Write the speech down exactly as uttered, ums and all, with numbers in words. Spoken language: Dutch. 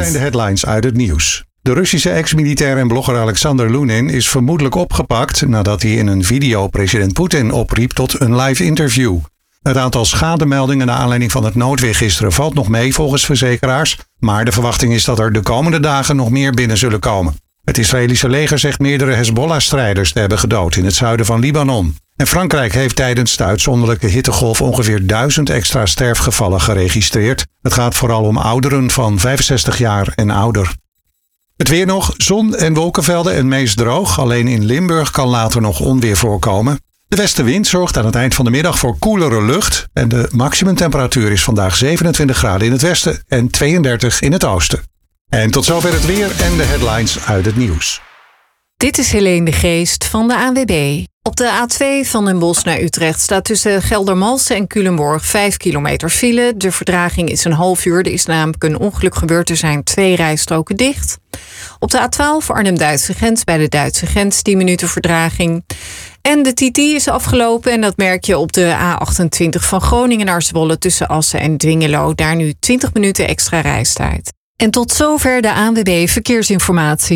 zijn de headlines uit het nieuws. De Russische ex-militair en blogger Alexander Lunin is vermoedelijk opgepakt nadat hij in een video president Poetin opriep tot een live interview. Het aantal schademeldingen naar aanleiding van het noodweer gisteren valt nog mee volgens verzekeraars, maar de verwachting is dat er de komende dagen nog meer binnen zullen komen. Het Israëlische leger zegt meerdere Hezbollah-strijders te hebben gedood in het zuiden van Libanon. En Frankrijk heeft tijdens de uitzonderlijke hittegolf ongeveer duizend extra sterfgevallen geregistreerd. Het gaat vooral om ouderen van vijfenzestig jaar en ouder. Het weer nog, zon en wolkenvelden en meest droog. Alleen in Limburg kan later nog onweer voorkomen. De westenwind zorgt aan het eind van de middag voor koelere lucht. En de maximumtemperatuur is vandaag zevenentwintig graden in het westen en tweeëndertig in het oosten. En tot zover het weer en de headlines uit het nieuws. Dit is Helene de Geest van de A N W B. Op de A twee van Den Bosch naar Utrecht staat tussen Geldermalsen en Culemborg vijf kilometer file. De vertraging is een half uur. Er is namelijk een ongeluk gebeurd. Er zijn twee rijstroken dicht. Op de A twaalf Arnhem-Duitse grens bij de Duitse grens tien minuten vertraging. En de T T is afgelopen en dat merk je op de A achtentwintig van Groningen naar Zwolle tussen Assen en Dwingelo. Daar nu twintig minuten extra reistijd. En tot zover de A N W B Verkeersinformatie.